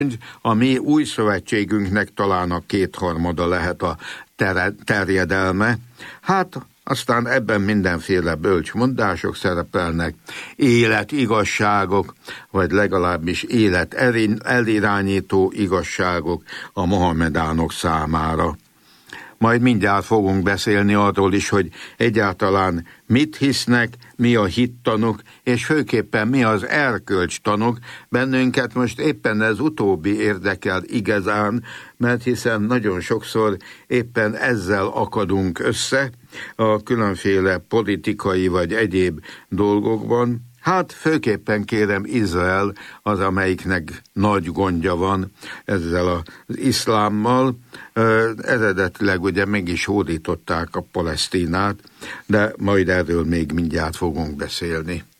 A mi új szövetségünknek talán a 2/3 lehet a terjedelme. Hát aztán ebben mindenféle bölcsmondások szerepelnek, életigazságok, vagy legalábbis élet elirányító igazságok a mohamedánok számára. Majd mindjárt fogunk beszélni arról is, hogy egyáltalán mit hisznek, mi a hittanuk, és főképpen mi az erkölcstanuk. Bennünket most éppen ez utóbbi érdekel igazán, mert hiszen nagyon sokszor éppen ezzel akadunk össze a különféle politikai vagy egyéb dolgokban. Hát főképpen kérem, Izrael az, amelyiknek nagy gondja van ezzel az iszlámmal. Eredetileg ugye meg is hódították a Palesztinát, de majd erről még mindjárt fogunk beszélni.